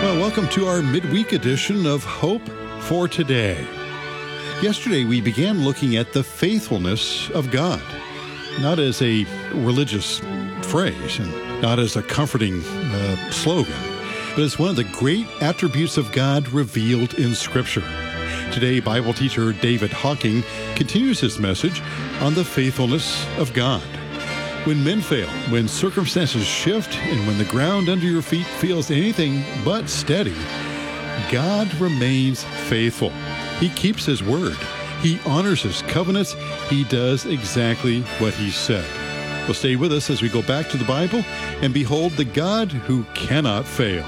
Well, welcome to our midweek edition of Hope for Today. Yesterday, we began looking at the faithfulness of God, not as a religious phrase and not as a comforting slogan, but as one of the great attributes of God revealed in Scripture. Today, Bible teacher David Hocking continues his message on the faithfulness of God. When men fail, when circumstances shift, and when the ground under your feet feels anything but steady, God remains faithful. He keeps His word. He honors His covenants. He does exactly what He said. Well, stay with us as we go back to the Bible and behold the God who cannot fail.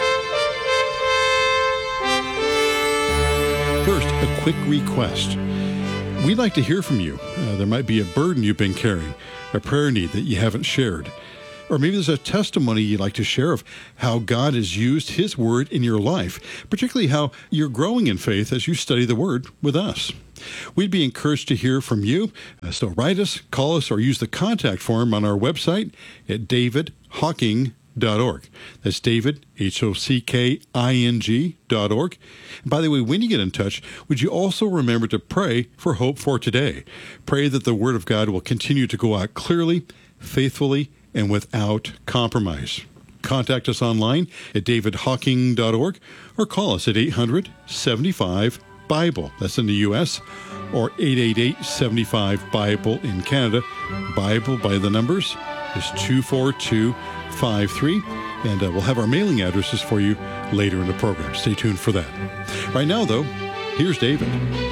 First, a quick request. We'd like to hear from you. There might be a burden you've been carrying, a prayer need that you haven't shared. Or maybe there's a testimony you'd like to share of how God has used His Word in your life, particularly how you're growing in faith as you study the Word with us. We'd be encouraged to hear from you. So write us, call us, or use the contact form on our website at davidhocking.org. That's David, HOCKING.org. And by the way, when you get in touch, would you also remember to pray for Hope for Today? Pray that the Word of God will continue to go out clearly, faithfully, and without compromise. Contact us online at davidhocking.org or call us at 800-75-BIBLE. That's in the U.S. or 888-75-BIBLE in Canada. Bible by the numbers is 24253. And we'll have our mailing addresses for you later in the program. Stay tuned for that. Right now, though, here's David.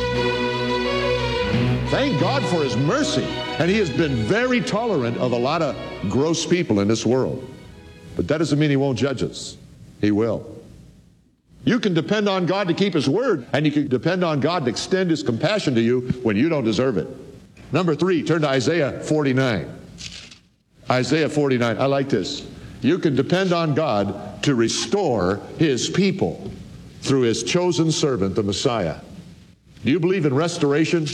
Thank God for His mercy. And He has been very tolerant of a lot of gross people in this world. But that doesn't mean He won't judge us. He will. You can depend on God to keep His word, and you can depend on God to extend His compassion to you when you don't deserve it. Number 3, turn to Isaiah 49. Isaiah 49. I like this. You can depend on God to restore His people through His chosen servant, the Messiah. Do you believe in restoration?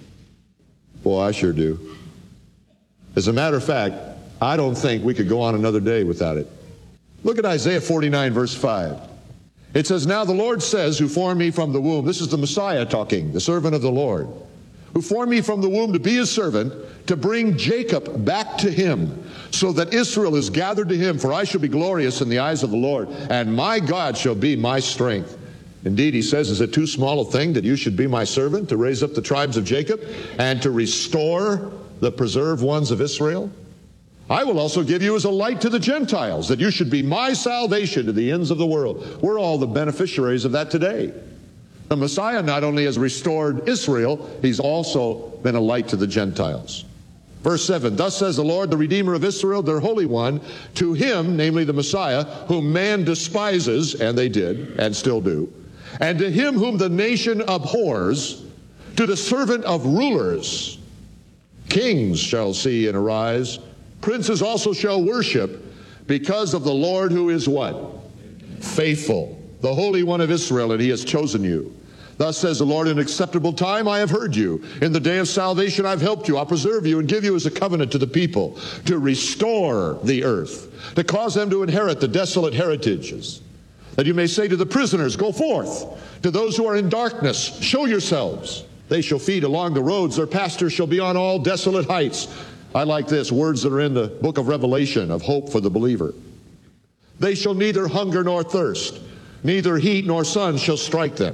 Boy, I sure do. As a matter of fact, I don't think we could go on another day without it. Look at Isaiah 49, verse 5. It says, "Now the Lord says, who formed me from the womb," this is the Messiah talking, the servant of the Lord, "who formed me from the womb to be His servant, to bring Jacob back to Him, so that Israel is gathered to Him. For I shall be glorious in the eyes of the Lord, and my God shall be my strength." Indeed, He says, is it too small a thing that you should be my servant, to raise up the tribes of Jacob and to restore the preserved ones of Israel? I will also give you as a light to the Gentiles, that you should be my salvation to the ends of the world. We're all the beneficiaries of that today. The Messiah not only has restored Israel, He's also been a light to the Gentiles. Verse 7, "Thus says the Lord, the Redeemer of Israel, their Holy One, to Him," namely the Messiah, "whom man despises," and they did, and still do, "and to him whom the nation abhors, to the servant of rulers, kings shall see and arise, princes also shall worship, because of the Lord who is" what? "Faithful, the Holy One of Israel, and He has chosen you. Thus says the Lord, in acceptable time I have heard you. In the day of salvation I've helped you. I'll preserve you and give you as a covenant to the people, to restore the earth, to cause them to inherit the desolate heritages, that you may say to the prisoners, go forth. To those who are in darkness, show yourselves. They shall feed along the roads. Their pastures shall be on all desolate heights." I like this, words that are in the book of Revelation of hope for the believer. "They shall neither hunger nor thirst, neither heat nor sun shall strike them.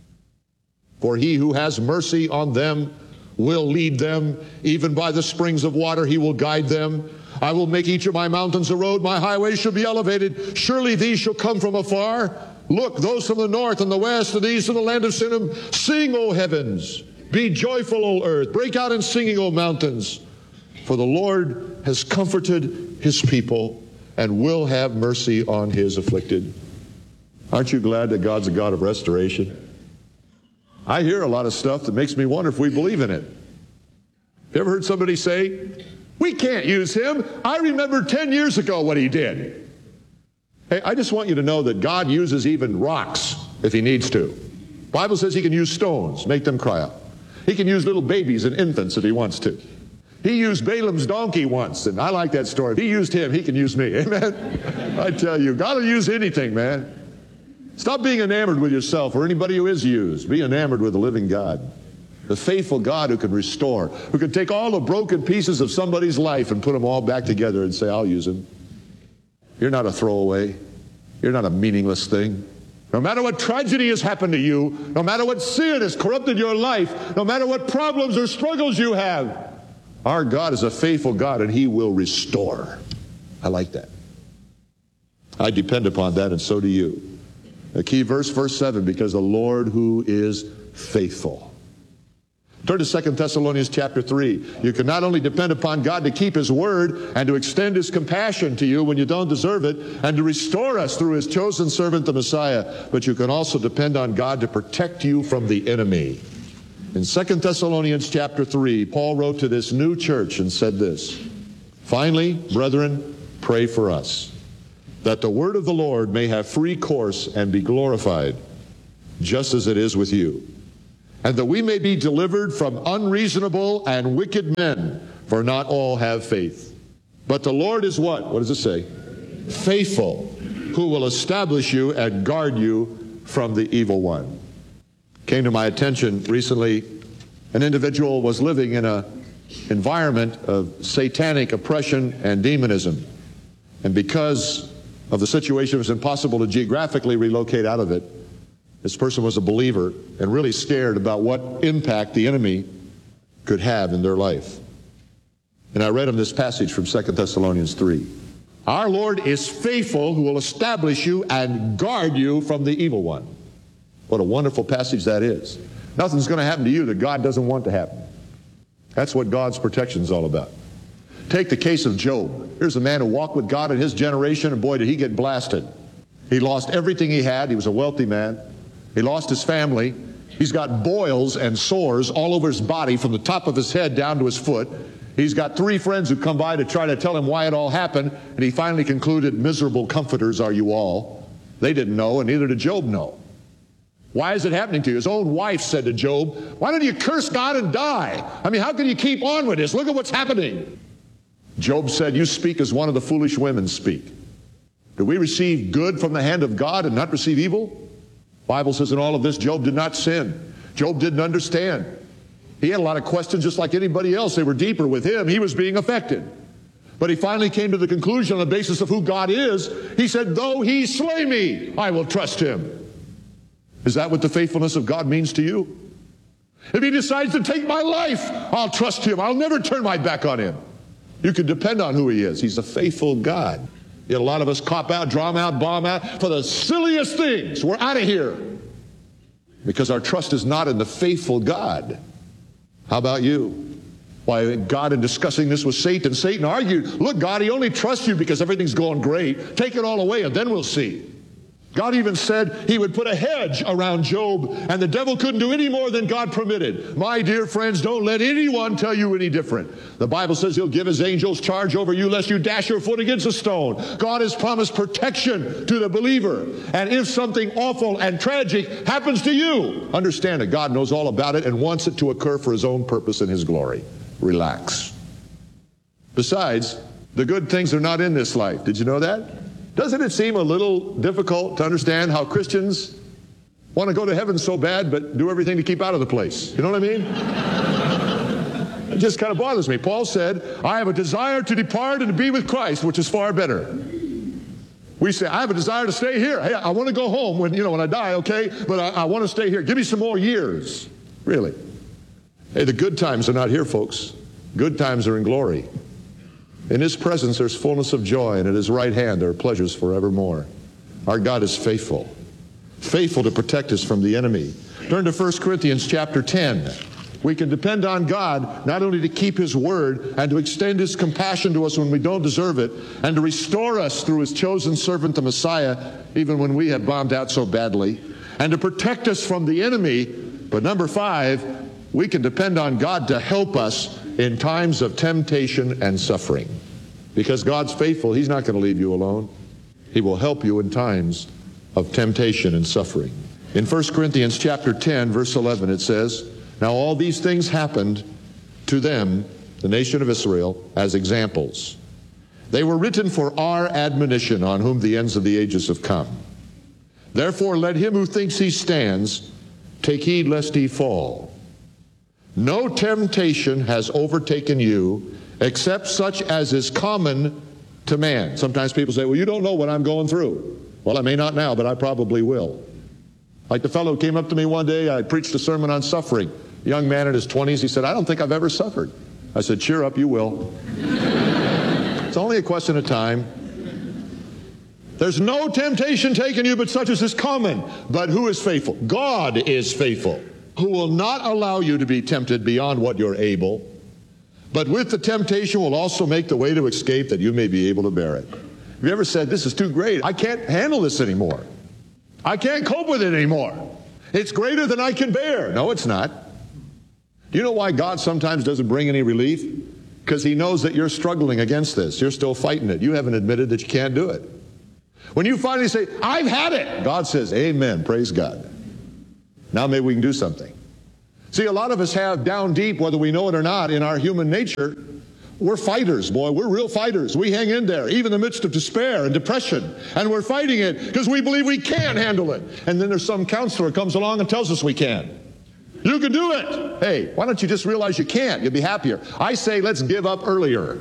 For He who has mercy on them will lead them. Even by the springs of water He will guide them. I will make each of my mountains a road. My highways shall be elevated. Surely these shall come from afar. Look, those from the north and the west and the east and the land of Sinim. Sing, O heavens. Be joyful, O earth. Break out in singing, O mountains. For the Lord has comforted His people and will have mercy on His afflicted." Aren't you glad that God's a God of restoration? I hear a lot of stuff that makes me wonder if we believe in it. You ever heard somebody say, "We can't use Him. I remember 10 years ago what He did." Hey, I just want you to know that God uses even rocks if He needs to. The Bible says He can use stones, make them cry out. He can use little babies and infants if He wants to. He used Balaam's donkey once, and I like that story. If He used him, He can use me. Amen? I tell you, God will use anything, man. Stop being enamored with yourself or anybody who is used. Be enamored with the living God, the faithful God who can restore, who can take all the broken pieces of somebody's life and put them all back together and say, I'll use them. You're not a throwaway. You're not a meaningless thing. No matter what tragedy has happened to you, no matter what sin has corrupted your life, no matter what problems or struggles you have, our God is a faithful God and He will restore. I like that. I depend upon that, and so do you. The key verse, verse 7, because the Lord who is faithful. Turn to 2 Thessalonians chapter 3. You can not only depend upon God to keep His word and to extend His compassion to you when you don't deserve it and to restore us through His chosen servant, the Messiah, but you can also depend on God to protect you from the enemy. In 2 Thessalonians chapter 3, Paul wrote to this new church and said this, Finally, brethren, pray for us, that the word of the Lord may have free course and be glorified, just as it is with you, and that we may be delivered from unreasonable and wicked men, for not all have faith. But the Lord is what? What does it say? Faithful, who will establish you and guard you from the evil one. Came to my attention recently, an individual was living in an environment of satanic oppression and demonism. And because of the situation, it was impossible to geographically relocate out of it. This person was a believer and really scared about what impact the enemy could have in their life. And I read him this passage from 2 Thessalonians 3. Our Lord is faithful, who will establish you and guard you from the evil one. What a wonderful passage that is. Nothing's going to happen to you that God doesn't want to happen. That's what God's protection is all about. Take the case of Job. Here's a man who walked with God in his generation, and boy, did he get blasted. He lost everything he had. He was a wealthy man. He lost his family. He's got boils and sores all over his body from the top of his head down to his foot. He's got 3 friends who come by to try to tell him why it all happened, and he finally concluded, miserable comforters are you all. They didn't know, and neither did Job know. Why is it happening to you? His own wife said to Job, why don't you curse God and die? I mean, how can you keep on with this? Look at what's happening. Job said, you speak as one of the foolish women speak. Do we receive good from the hand of God and not receive evil? The Bible says in all of this, Job did not sin. Job didn't understand. He had a lot of questions just like anybody else. They were deeper with him. He was being affected. But he finally came to the conclusion on the basis of who God is. He said, though he slay me, I will trust him. Is that what the faithfulness of God means to you? If he decides to take my life, I'll trust him. I'll never turn my back on him. You can depend on who he is. He's a faithful God. Yet a lot of us cop out, drum out, bomb out for the silliest things. We're out of here. Because our trust is not in the faithful God. How about you? Why, God, in discussing this with Satan argued, look, God, he only trusts you because everything's going great. Take it all away and then we'll see. God even said he would put a hedge around Job, and the devil couldn't do any more than God permitted. My dear friends, don't let anyone tell you any different. The Bible says he'll give his angels charge over you lest you dash your foot against a stone. God has promised protection to the believer. And if something awful and tragic happens to you, understand that God knows all about it and wants it to occur for his own purpose and his glory. Relax. Besides, the good things are not in this life. Did you know that? Doesn't it seem a little difficult to understand how Christians want to go to heaven so bad but do everything to keep out of the place? You know what I mean? It just kind of bothers me. Paul said, I have a desire to depart and to be with Christ, which is far better. We say, I have a desire to stay here. Hey, I want to go home when I die, okay? But I want to stay here. Give me some more years. Really. Hey, the good times are not here, folks. Good times are in glory. In his presence there's fullness of joy, and at his right hand there are pleasures forevermore. Our God is faithful. Faithful to protect us from the enemy. Turn to 1 Corinthians chapter 10. We can depend on God not only to keep his word and to extend his compassion to us when we don't deserve it, and to restore us through his chosen servant, the Messiah, even when we have bombed out so badly, and to protect us from the enemy. But number 5, we can depend on God to help us in times of temptation and suffering. Because God's faithful, he's not going to leave you alone. He will help you in times of temptation and suffering. In 1 Corinthians chapter 10, verse 11, it says, now all these things happened to them, the nation of Israel, as examples. They were written for our admonition, on whom the ends of the ages have come. Therefore let him who thinks he stands take heed lest he fall. No temptation has overtaken you except such as is common to man. Sometimes people say, well, you don't know what I'm going through. Well, I may not now, but I probably will. Like the fellow who came up to me one day, I preached a sermon on suffering. A young man in his 20s, he said, I don't think I've ever suffered. I said, cheer up, you will. It's only a question of time. There's no temptation taken you but such as is common. But who is faithful? God is faithful, who will not allow you to be tempted beyond what you're able, but with the temptation will also make the way to escape that you may be able to bear it. Have you ever said, this is too great, I can't handle this anymore. I can't cope with it anymore. It's greater than I can bear. No, it's not. Do you know why God sometimes doesn't bring any relief? Because he knows that you're struggling against this. You're still fighting it. You haven't admitted that you can't do it. When you finally say, I've had it, God says, amen, praise God. Now maybe we can do something. See, a lot of us have down deep, whether we know it or not, in our human nature, we're fighters, boy. We're real fighters. We hang in there, even in the midst of despair and depression. And we're fighting it because we believe we can handle it. And then there's some counselor who comes along and tells us we can. You can do it. Hey, why don't you just realize you can't? You'll be happier. I say let's give up earlier.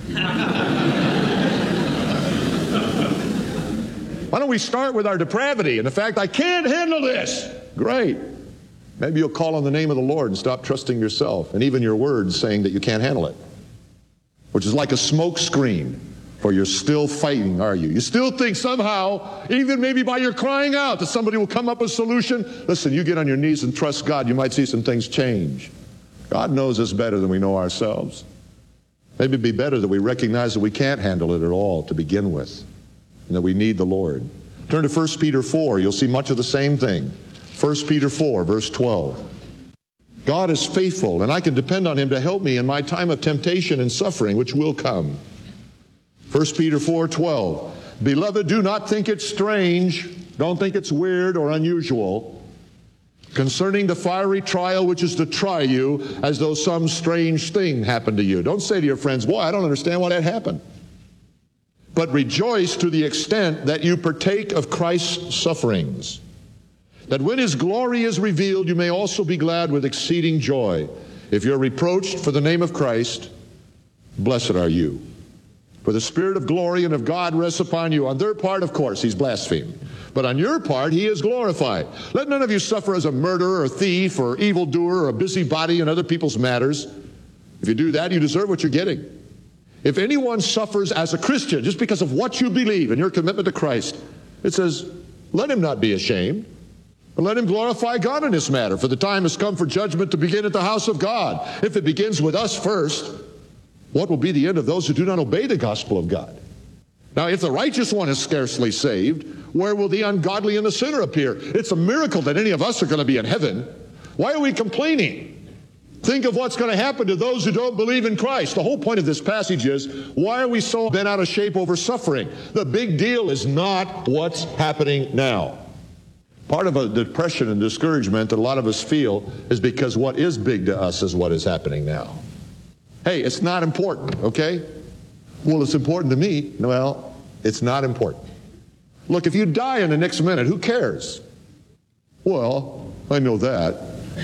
Why don't we start with our depravity and the fact I can't handle this? Great. Maybe you'll call on the name of the Lord and stop trusting yourself and even your words saying that you can't handle it. Which is like a smoke screen, for you're still fighting, are you? You still think somehow, even maybe by your crying out, that somebody will come up with a solution. Listen, you get on your knees and trust God, you might see some things change. God knows us better than we know ourselves. Maybe it'd be better that we recognize that we can't handle it at all to begin with, and that we need the Lord. Turn to 1 Peter 4. You'll see much of the same thing. 1 Peter 4, verse 12. God is faithful, and I can depend on him to help me in my time of temptation and suffering, which will come. 1 Peter 4:12. Beloved, do not think it strange, don't think it's weird or unusual, concerning the fiery trial which is to try you, as though some strange thing happened to you. Don't say to your friends, boy, I don't understand why that happened. But rejoice to the extent that you partake of Christ's sufferings, that when his glory is revealed, you may also be glad with exceeding joy. If you're reproached for the name of Christ, blessed are you. For the Spirit of glory and of God rests upon you. On their part, of course, he's blasphemed. But on your part, he is glorified. Let none of you suffer as a murderer or thief or evildoer or a busybody in other people's matters. If you do that, you deserve what you're getting. If anyone suffers as a Christian, just because of what you believe and your commitment to Christ, it says, let him not be ashamed. But let him glorify God in this matter, for the time has come for judgment to begin at the house of God. If it begins with us first, what will be the end of those who do not obey the gospel of God? Now, if the righteous one is scarcely saved, where will the ungodly and the sinner appear? It's a miracle that any of us are going to be in heaven. Why are we complaining? Think of what's going to happen to those who don't believe in Christ. The whole point of this passage is, why are we so bent out of shape over suffering? The big deal is not what's happening now. Part of a depression and discouragement that a lot of us feel is because what is big to us is what is happening now. Hey, it's not important, okay? Well, it's important to me. Well, it's not important. Look, if you die in the next minute, who cares? Well, I know that.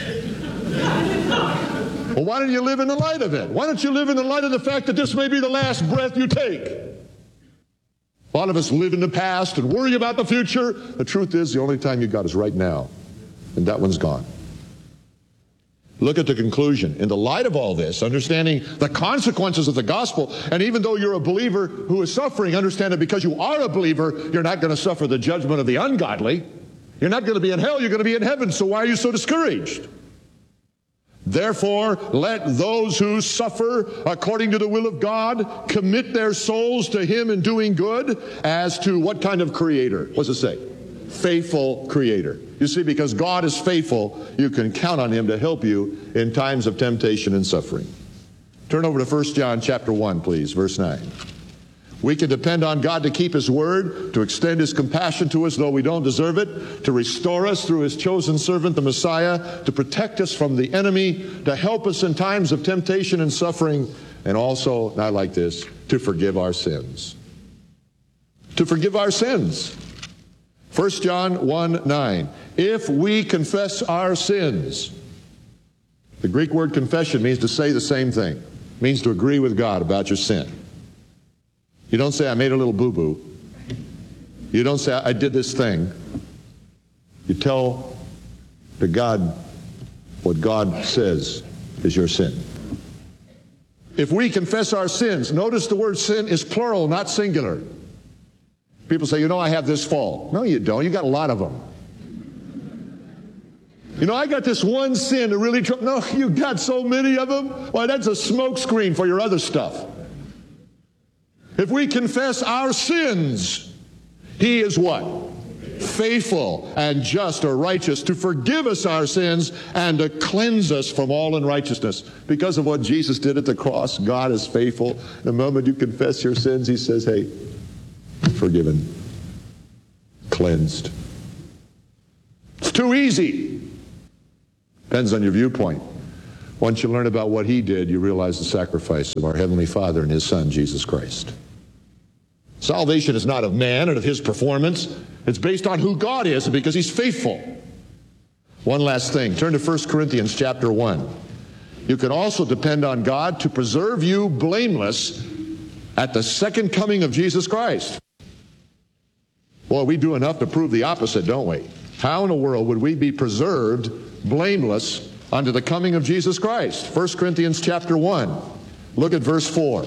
Well, why don't you live in the light of it? Why don't you live in the light of the fact that this may be the last breath you take? A lot of us live in the past and worry about the future. The truth is, the only time you got is right now, and that one's gone. Look at the conclusion. In the light of all this, understanding the consequences of the gospel, and even though you're a believer who is suffering, understand that because you are a believer, you're not going to suffer the judgment of the ungodly. You're not going to be in hell, you're going to be in heaven. So why are you so discouraged? Therefore, let those who suffer according to the will of God commit their souls to him in doing good, as to what kind of creator? What's it say? Faithful creator. You see, because God is faithful, you can count on him to help you in times of temptation and suffering. Turn over to 1 John chapter 1, please, verse 9. We can depend on God to keep his word, to extend his compassion to us though we don't deserve it, to restore us through his chosen servant, the Messiah, to protect us from the enemy, to help us in times of temptation and suffering, and also, and I like this, to forgive our sins. To forgive our sins. 1 John 1:9. If we confess our sins, the Greek word confession means to say the same thing. It means to agree with God about your sin. You don't say, I made a little boo-boo. You don't say, I did this thing. You tell to God what God says is your sin. If we confess our sins, notice the word sin is plural, not singular. People say, I have this fault. No, you don't. You got a lot of them. I got this one sin that really trouble. No, you got so many of them. Why, that's a smokescreen for your other stuff. If we confess our sins, He is what? Faithful and just or righteous to forgive us our sins and to cleanse us from all unrighteousness. Because of what Jesus did at the cross, God is faithful. The moment you confess your sins, He says, hey, forgiven, cleansed. It's too easy. Depends on your viewpoint. Once you learn about what He did, you realize the sacrifice of our Heavenly Father and His Son, Jesus Christ. Salvation is not of man and of his performance. It's based on who God is and because He's faithful. One last thing. Turn to 1 Corinthians chapter 1. You can also depend on God to preserve you blameless at the second coming of Jesus Christ. Boy, we do enough to prove the opposite, don't we? How in the world would we be preserved blameless unto the coming of Jesus Christ? 1 Corinthians chapter 1. Look at verse 4.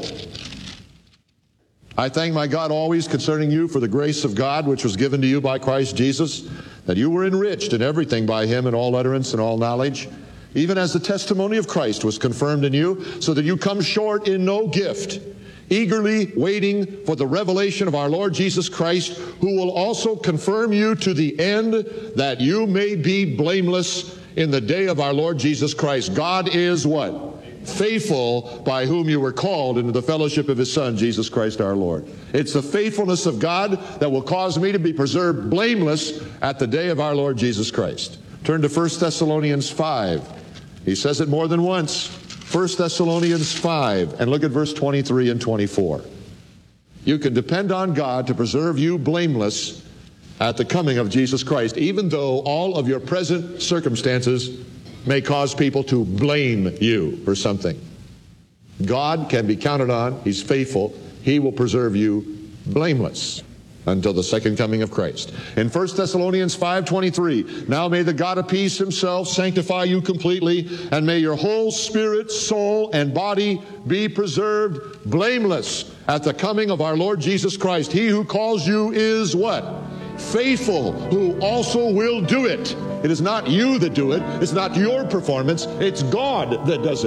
I thank my God always concerning you for the grace of God which was given to you by Christ Jesus, that you were enriched in everything by Him in all utterance and all knowledge, even as the testimony of Christ was confirmed in you, so that you come short in no gift, eagerly waiting for the revelation of our Lord Jesus Christ, who will also confirm you to the end, that you may be blameless in the day of our Lord Jesus Christ. God is what? Faithful, by whom you were called into the fellowship of His Son, Jesus Christ our Lord. It's the faithfulness of God that will cause me to be preserved blameless at the day of our Lord Jesus Christ. Turn to 1 Thessalonians 5. He says it more than once. 1 Thessalonians 5, and look at verse 23 and 24. You can depend on God to preserve you blameless at the coming of Jesus Christ, even though all of your present circumstances may cause people to blame you for something. God can be counted on. He's faithful. He will preserve you blameless until the second coming of Christ. In 1 Thessalonians 5:23, now may the God of peace Himself sanctify you completely, and may your whole spirit, soul, and body be preserved blameless at the coming of our Lord Jesus Christ. He who calls you is what? Faithful, who also will do it. It is not you that do it. It's not your performance. It's God that does it.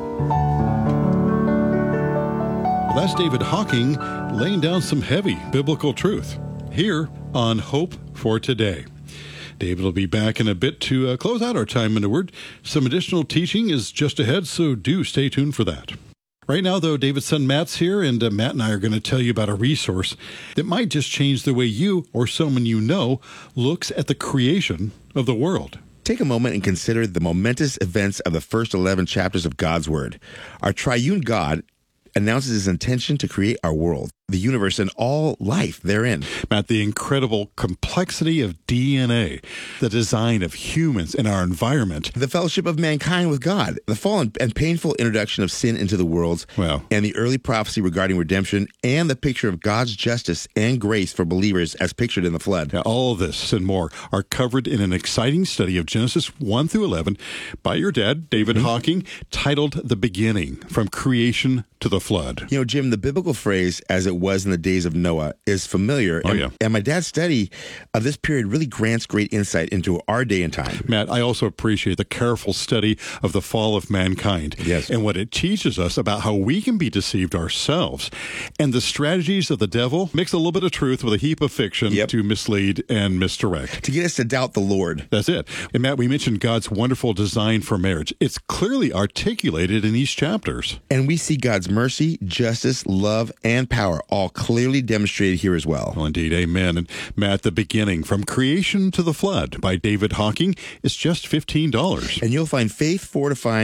Well, that's David Hocking laying down some heavy biblical truth here on Hope for Today. David will be back in a bit to close out our time in the Word. Some additional teaching is just ahead, so do stay tuned for that. Right now, though, David's son Matt's here, and Matt and I are going to tell you about a resource that might just change the way you or someone you know looks at the creation of the world. Take a moment and consider the momentous events of the first 11 chapters of God's Word. Our triune God announces His intention to create our world, the universe, and all life therein. Matt, the incredible complexity of DNA, the design of humans and our environment, the fellowship of mankind with God, the fallen and painful introduction of sin into the world, and the early prophecy regarding redemption, and the picture of God's justice and grace for believers as pictured in the flood. Now, all of this and more are covered in an exciting study of Genesis 1 through 11 by your dad, David Hocking, titled The Beginning, From Creation to the Flood. You know, Jim, the biblical phrase, as it was in the days of Noah, is familiar. And my dad's study of this period really grants great insight into our day and time. Matt, I also appreciate the careful study of the fall of mankind. Yes. And what it teaches us about how we can be deceived ourselves. And the strategies of the devil mix a little bit of truth with a heap of fiction to mislead and misdirect. To get us to doubt the Lord. That's it. And Matt, we mentioned God's wonderful design for marriage. It's clearly articulated in these chapters. And we see God's mercy, justice, love, and power all clearly demonstrated here as well. Well, indeed, amen. And Matt, The Beginning, From Creation to the Flood by David Hocking is just $15. And you'll find faith-fortifying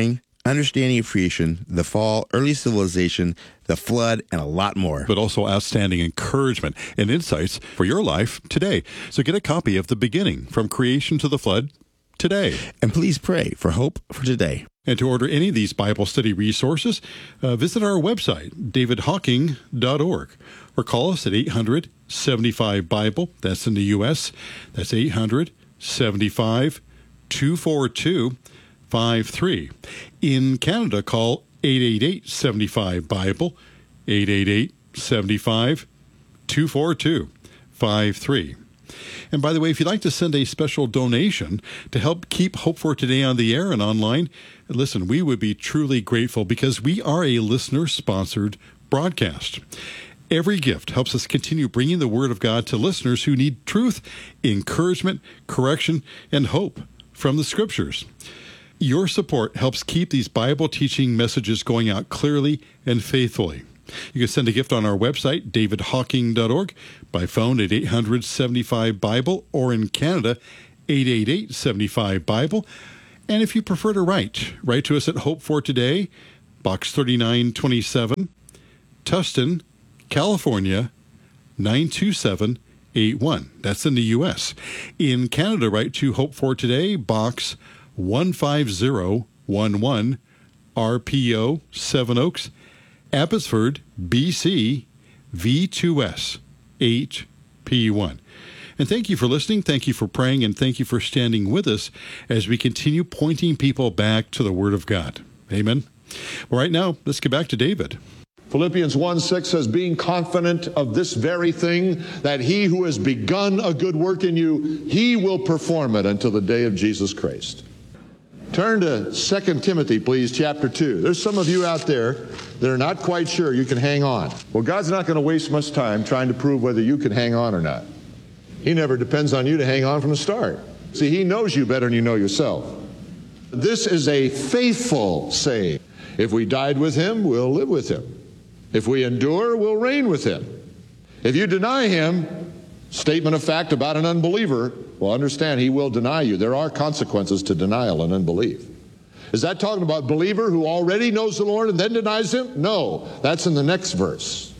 understanding of creation, the fall, early civilization, the flood, and a lot more. But also outstanding encouragement and insights for your life today. So get a copy of The Beginning, From Creation to the Flood, today. And please pray for hope for today. And to order any of these Bible study resources, visit our website, davidhawking.org, or call us at 800-75-BIBLE. That's in the U.S. That's 800-75-242-53. In Canada, call 888-75-BIBLE, 888-75-242-53. And by the way, if you'd like to send a special donation to help keep Hope for Today on the air and online, listen, we would be truly grateful because we are a listener-sponsored broadcast. Every gift helps us continue bringing the Word of God to listeners who need truth, encouragement, correction, and hope from the Scriptures. Your support helps keep these Bible teaching messages going out clearly and faithfully. You can send a gift on our website, davidhawking.org, by phone at 800-75-BIBLE, or in Canada, 888-75-BIBLE. And if you prefer to write to us at Hope for Today, Box 3927, Tustin, California, 92781. That's in the U.S. In Canada, write to Hope for Today, Box 15011, RPO, Seven Oaks, Abbotsford, BC, V2S 8P1. And thank you for listening, thank you for praying, and thank you for standing with us as we continue pointing people back to the Word of God. Amen. Well, right now, let's get back to David. Philippians 1:6 says, being confident of this very thing, that he who has begun a good work in you, he will perform it until the day of Jesus Christ. Turn to 2 Timothy, please, chapter 2. There's some of you out there that are not quite sure you can hang on. Well, God's not going to waste much time trying to prove whether you can hang on or not. He never depends on you to hang on from the start. See, he knows you better than you know yourself. This is a faithful saying. If we died with him, we'll live with him. If we endure, we'll reign with him. If you deny him, statement of fact about an unbeliever, well, understand, he will deny you. There are consequences to denial and unbelief. Is that talking about a believer who already knows the Lord and then denies him? No, that's in the next verse.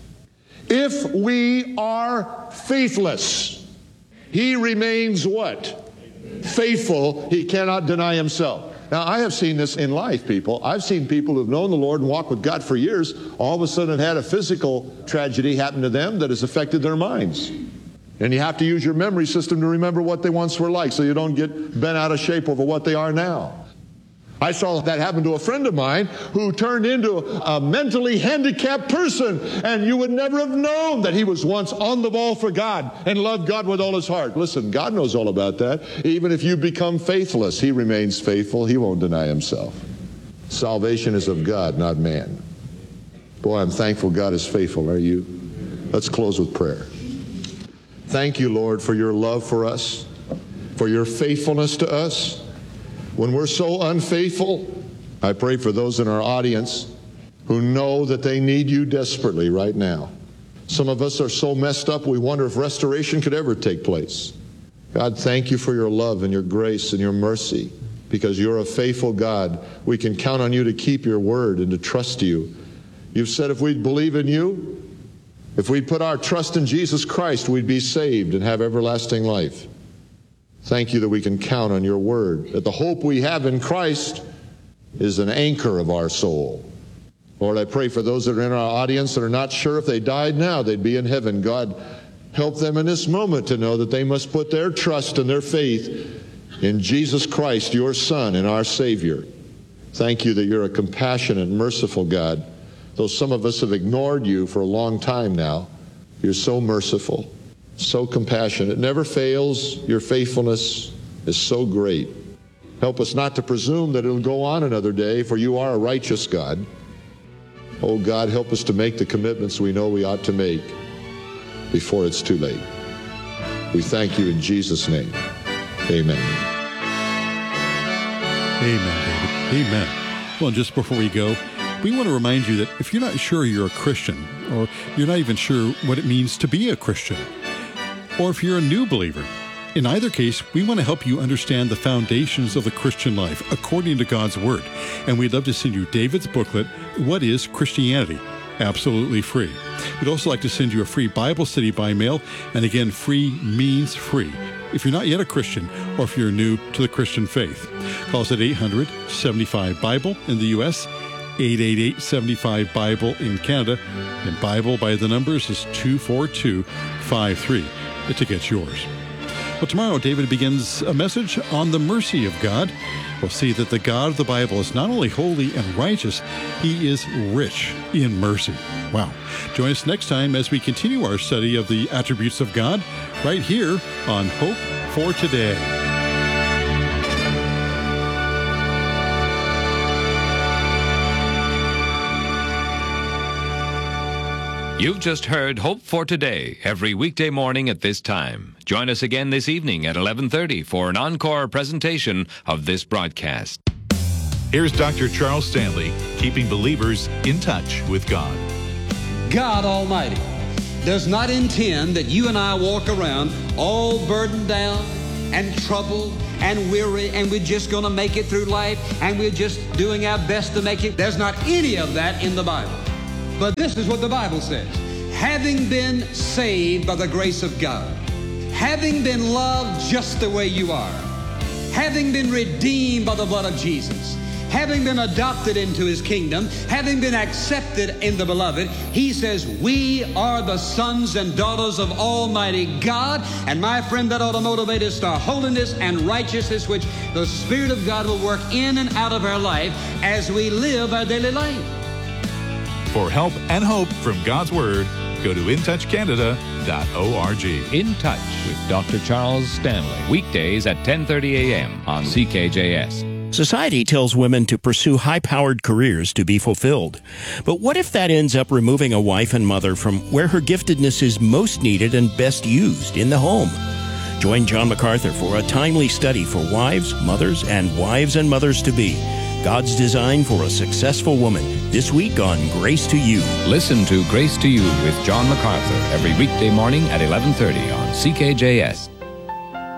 If we are faithless, he remains what? Faithful. He cannot deny himself. Now, I have seen this in life, people. I've seen people who've known the Lord and walked with God for years, all of a sudden had a physical tragedy happen to them that has affected their minds. And you have to use your memory system to remember what they once were like so you don't get bent out of shape over what they are now. I saw that happen to a friend of mine who turned into a mentally handicapped person, and you would never have known that he was once on the ball for God and loved God with all his heart. Listen, God knows all about that. Even if you become faithless, he remains faithful. He won't deny himself. Salvation is of God, not man. Boy, I'm thankful God is faithful. Are you? Let's close with prayer. Thank you, Lord, for your love for us, for your faithfulness to us. When we're so unfaithful, I pray for those in our audience who know that they need you desperately right now. Some of us are so messed up, we wonder if restoration could ever take place. God, thank you for your love and your grace and your mercy, because you're a faithful God. We can count on you to keep your word and to trust you. You've said if we'd believe in you, if we'd put our trust in Jesus Christ, we'd be saved and have everlasting life. Thank you that we can count on your word, that the hope we have in Christ is an anchor of our soul. Lord, I pray for those that are in our audience that are not sure if they died now, they'd be in heaven. God, help them in this moment to know that they must put their trust and their faith in Jesus Christ, your Son and our Savior. Thank you that you're a compassionate, merciful God. Though some of us have ignored you for a long time now, you're so merciful, so compassionate. It never fails. Your faithfulness is so great. Help us not to presume that it'll go on another day, for you are a righteous God. Oh God, help us to make the commitments we know we ought to make before it's too late. We thank you in Jesus' name. Amen. Amen, David. Amen. Well, just before we go, we want to remind you that if you're not sure you're a Christian, or you're not even sure what it means to be a Christian, or if you're a new believer, In either case, we want to help you understand the foundations of the Christian life according to God's Word. And we'd love to send you David's booklet, What is Christianity? Absolutely free. We'd also like to send you a free Bible study by mail. And again, free means free. If you're not yet a Christian, or if you're new to the Christian faith, call us at 800-75-BIBLE in the U.S., 888-75-BIBLE in Canada, and Bible by the numbers is 24253 to get yours. Well, tomorrow, David begins a message on the mercy of God. We'll see that the God of the Bible is not only holy and righteous, he is rich in mercy. Wow. Join us next time as we continue our study of the attributes of God right here on Hope for Today. You've just heard Hope for Today every weekday morning at this time. Join us again this evening at 11:30 for an encore presentation of this broadcast. Here's Dr. Charles Stanley, keeping believers in touch with God. God Almighty does not intend that you and I walk around all burdened down and troubled and weary, and we're just going to make it through life, and we're just doing our best to make it. There's not any of that in the Bible. But this is what the Bible says. Having been saved by the grace of God, having been loved just the way you are, having been redeemed by the blood of Jesus, having been adopted into his kingdom, having been accepted in the beloved, he says we are the sons and daughters of Almighty God. And my friend, that ought to motivate us to holiness and righteousness, which the Spirit of God will work in and out of our life as we live our daily life. For help and hope from God's Word, go to intouchcanada.org. In Touch with Dr. Charles Stanley, weekdays at 10:30 a.m. on CKJS. Society tells women to pursue high-powered careers to be fulfilled. But what if that ends up removing a wife and mother from where her giftedness is most needed and best used, in the home? Join John MacArthur for a timely study for wives, mothers, and wives and mothers-to-be. God's design for a successful woman, this week on Grace to You. Listen to Grace to You with John MacArthur every weekday morning at 11:30 on CKJS.